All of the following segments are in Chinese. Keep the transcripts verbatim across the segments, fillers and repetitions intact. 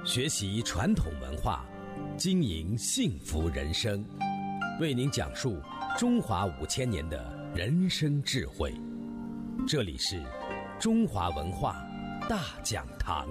学习传统文化，经营幸福人生，为您讲述中华五千年的人生智慧。这里是中华文化大讲堂。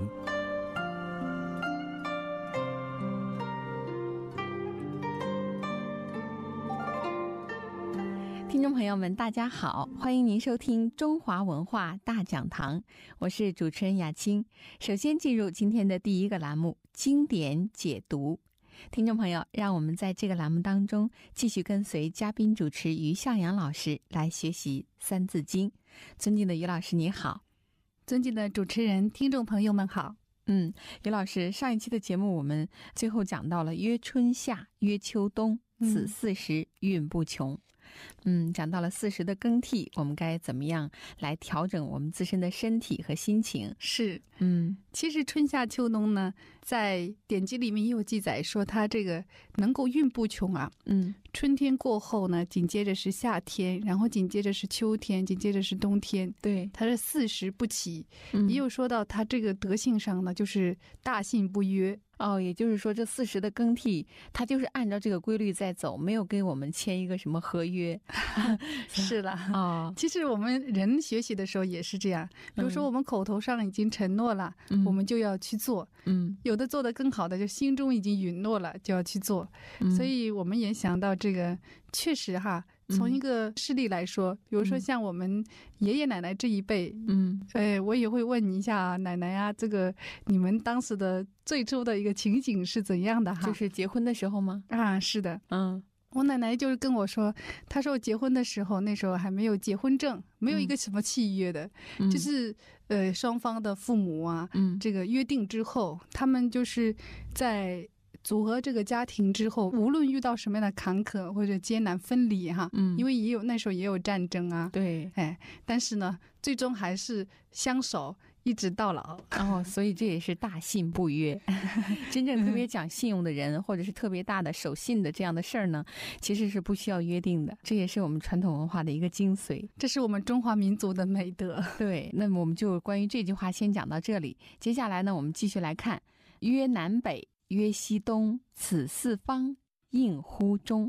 听众朋友们大家好，欢迎您收听中华文化大讲堂，我是主持人雅青。首先进入今天的第一个栏目，经典解读。听众朋友，让我们在这个栏目当中继续跟随嘉宾主持于向阳老师来学习三字经。尊敬的于老师你好。 尊敬的主持人，听众朋友们好。 嗯，于老师，上一期的节目我们最后讲到了曰春夏，曰秋冬，此四时运不穷。嗯，讲到了四时的更替，我们该怎么样来调整我们自身的身体和心情？ 是， 嗯， 其实春夏秋冬呢，在典籍里面也有记载说，它这个能够运不穷啊。 嗯， 春天过后呢，紧接着是夏天，然后紧接着是秋天，紧接着是冬天。 对， 它是四时不齐。 嗯、 也有说到它这个德性上呢，就是大信不约。 哦，也就是说这四时的更替它就是按照这个规律在走，没有跟我们签一个什么合约。 是了啊、 哦， 其实我们人学习的时候也是这样，比如说我们口头上已经承诺了、嗯、我们就要去做。 嗯， 有的做得更好的就心中已经允诺了就要去做、嗯、所以我们也想到这个确实哈，从一个事例来说、嗯、比如说像我们爷爷奶奶这一辈， 嗯， 哎，我也会问一下奶奶啊，这个你们当时的最初的一个情景是怎样的哈？ 就是结婚的时候吗？ 啊，是的， 嗯， 我奶奶就是跟我说，她说我结婚的时候，那时候还没有结婚证，没有一个什么契约的，嗯、就是呃双方的父母啊，嗯，这个约定之后，他们就是在组合这个家庭之后，无论遇到什么样的坎坷或者艰难分离哈，嗯，因为也有那时候也有战争啊， 对， 哎，但是呢，最终还是相守一直到老。 哦，所以这也是大信不约。真正特别讲信用的人，或者是特别大的守信的这样的事儿呢，其实是不需要约定的，这也是我们传统文化的一个精髓， 这是我们中华民族的美德。 对，那么我们就关于这句话先讲到这里，接下来呢，我们继续来看曰南北，曰西东，此四方应乎中。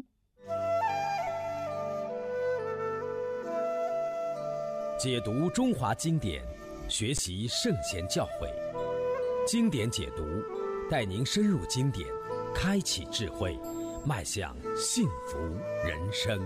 解读中华经典，学习圣贤教诲，经典解读带您深入经典，开启智慧，迈向幸福人生。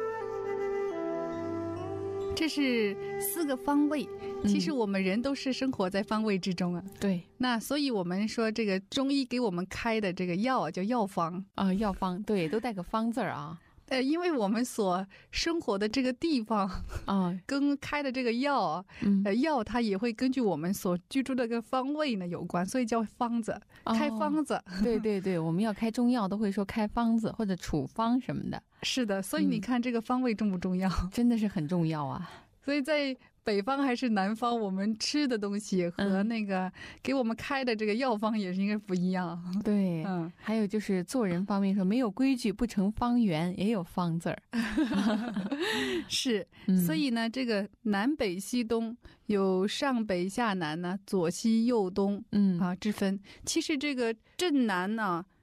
这是四个方位，其实我们人都是生活在方位之中啊。 嗯、对， 那所以我们说这个中医给我们开的这个药啊，叫药方啊，药方，对，都带个方字啊。 呃，因为我们所生活的这个地方啊，跟开的这个药啊，嗯、呃，药它也会根据我们所居住的这个方位呢有关，所以叫方子，哦、开方子。 对对对，我们要开中药都会说开方子或者处方什么的。 是的，所以你看这个方位重不重要？ 嗯、真的是很重要啊。 所以在北方还是南方，我们吃的东西和那个给我们开的这个药方也是应该不一样。 对，嗯，还有就是做人方面说，没有规矩不成方圆，也有方字儿。 是、嗯，所以呢，这个南北西东有上北下南呢，左西右东，嗯啊之分。其实这个正南呢